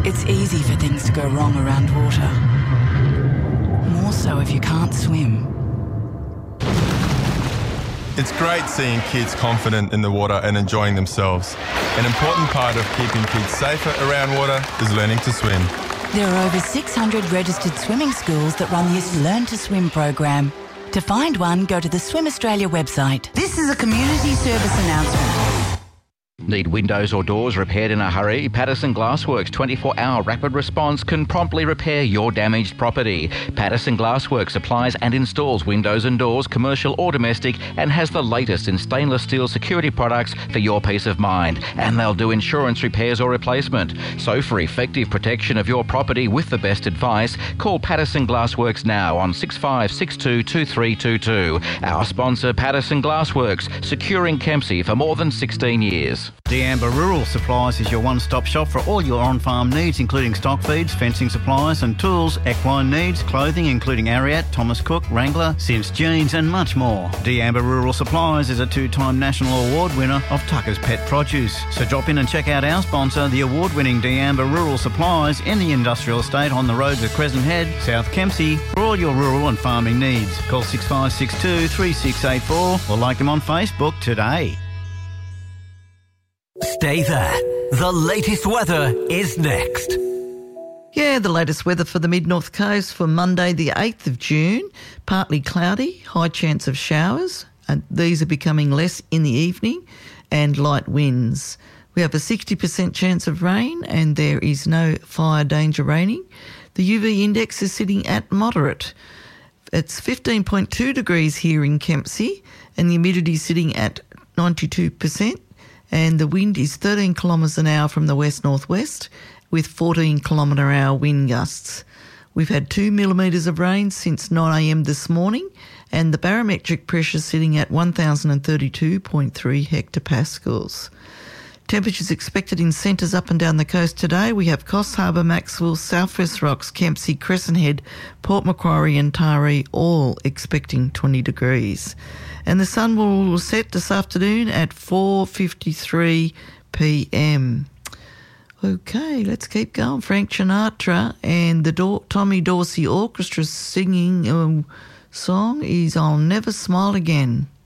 It's easy for things to go wrong around water. More so if you can't swim. It's great seeing kids confident in the water and enjoying themselves. An important part of keeping kids safer around water is learning to swim. There are over 600 registered swimming schools that run this Learn to Swim program. To find one, go to the Swim Australia website. This is a community service announcement. Need windows or doors repaired in a hurry? Patterson Glassworks 24-hour rapid response can promptly repair your damaged property. Patterson Glassworks supplies and installs windows and doors, commercial or domestic, and has the latest in stainless steel security products for your peace of mind. And they'll do insurance repairs or replacement. So for effective protection of your property with the best advice, call Patterson Glassworks now on 6562 2322. Our sponsor, Patterson Glassworks, securing Kempsey for more than 16 years. D'Amber Rural Supplies is your one-stop shop for all your on-farm needs, including stock feeds, fencing supplies and tools, equine needs, clothing including Ariat, Thomas Cook, Wrangler, Sims Jeans and much more. D'Amber Rural Supplies is a two-time national award winner of Tucker's Pet Produce. So drop in and check out our sponsor, the award-winning D'Amber Rural Supplies in the industrial estate on the roads of Crescent Head, South Kempsey, for all your rural and farming needs. Call 6562 3684 or like them on Facebook today. Stay there. The latest weather is next. Yeah, the latest weather for the mid-north coast for Monday the 8th of June. Partly cloudy, high chance of showers. And these are becoming less in the evening, and light winds. We have a 60% chance of rain and there is no fire danger raining. The UV index is sitting at moderate. It's 15.2 degrees here in Kempsey and the humidity is sitting at 92%. And the wind is 13 kilometres an hour from the west-northwest with 14 kilometre-hour wind gusts. We've had 2 millimetres of rain since 9am this morning and the barometric pressure sitting at 1,032.3 hectopascals. Temperatures expected in centres up and down the coast today. We have Coffs Harbour, Maxwell, Southwest Rocks, Kempsey, Crescent Head, Port Macquarie and Taree all expecting 20 degrees. And the sun will set this afternoon at 4:53 p.m. Okay, let's keep going. Frank Sinatra and the Tommy Dorsey Orchestra singing song is I'll Never Smile Again.